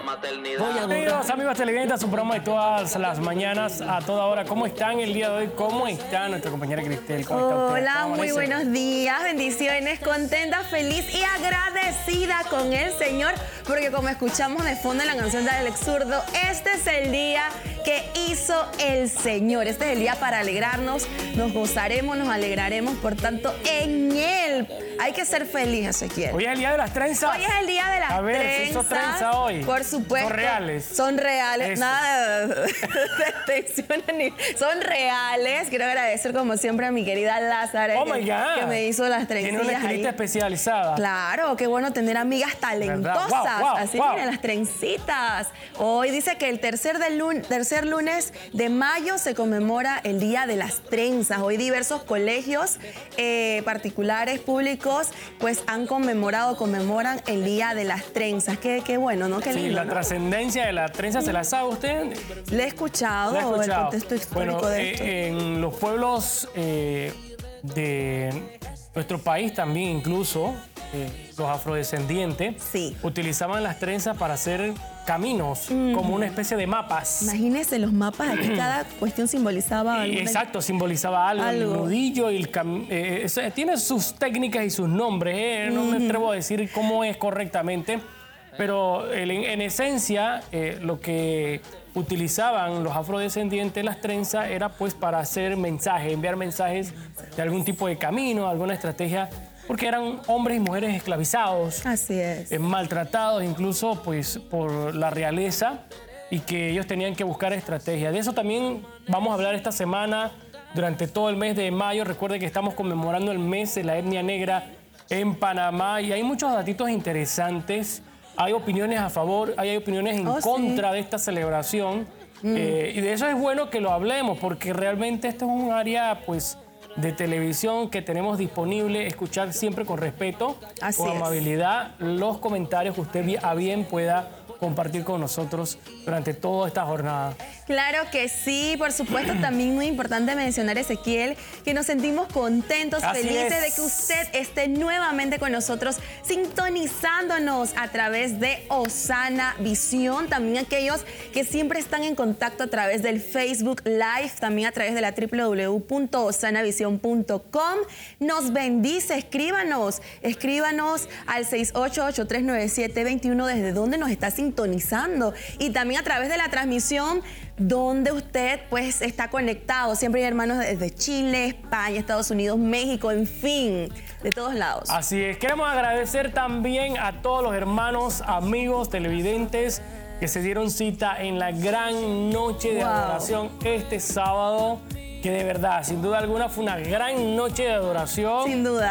Bienvenidos amigos televidentes a su programa de todas las mañanas, a toda hora. ¿Cómo están el día de hoy? ¿Cómo está nuestra compañera Cristel? ¿Cómo está usted? Hola, muy buenos días, bendiciones, contenta, feliz y agradecida con el Señor, porque como escuchamos de fondo en la canción de Alex Zurdo, este es el día que hizo el Señor. Este es el día para alegrarnos, nos gozaremos, nos alegraremos, por tanto, en Él. Hay que ser feliz, Ezequiel. Hoy es el día de las trenzas. Hoy es el día de las trenzas. A ver, ¿se hizo trenza hoy? Por supuesto. ¿Son reales? Son reales. Eso. Nada de extensiones ni... Son reales. Quiero agradecer como siempre a mi querida Lázara que me hizo las trencillas. Tiene una estilista especializada. Claro, qué bueno tener amigas talentosas. Wow. Así miren las trencitas. Hoy dice que el tercer lunes de mayo se conmemora el Día de las Trenzas. Hoy diversos colegios particulares, públicos, pues conmemoran el Día de las Trenzas. Qué bueno, ¿no? Qué lindo, sí, la ¿no? trascendencia de la trenza, ¿se la sabe usted? Le he escuchado, el contexto histórico de esto. En los pueblos de nuestro país también, incluso los afrodescendientes, sí, utilizaban las trenzas para hacer caminos, como una especie de mapas. Imagínense los mapas, aquí cada cuestión simbolizaba algo. Exacto, simbolizaba algo. El nudillo y tiene sus técnicas y sus nombres. No me atrevo a decir cómo es correctamente, pero en esencia lo que utilizaban los afrodescendientes, las trenzas, era pues para hacer mensajes, enviar mensajes de algún tipo de camino, alguna estrategia, porque eran hombres y mujeres esclavizados. Así es. Maltratados incluso pues por la realeza, y que ellos tenían que buscar estrategias. De eso también vamos a hablar esta semana, durante todo el mes de mayo. Recuerde que estamos conmemorando el mes de la etnia negra en Panamá, y hay muchos datitos interesantes. Hay opiniones a favor, hay opiniones en contra de esta celebración. Y de eso es bueno que lo hablemos, porque realmente esto es un área pues de televisión que tenemos disponible, escuchar siempre con respeto, con amabilidad, los comentarios que usted a bien pueda compartir con nosotros durante toda esta jornada. Claro que sí, por supuesto. También muy importante mencionar, Ezequiel, que nos sentimos contentos, felices de que usted esté nuevamente con nosotros, sintonizándonos a través de Osana Visión. También aquellos que siempre están en contacto a través del Facebook Live, también a través de la www.osanavision.com. Nos bendice, escríbanos al 68839721 desde donde nos está sintonizando, y también a través de la transmisión donde usted pues está conectado. Siempre hay hermanos desde Chile, España, Estados Unidos, México, en fin, de todos lados. Así es. Queremos agradecer también a todos los hermanos, amigos, televidentes que se dieron cita en la gran noche de adoración este sábado, que de verdad, sin duda alguna, fue una gran noche de adoración. Sin duda.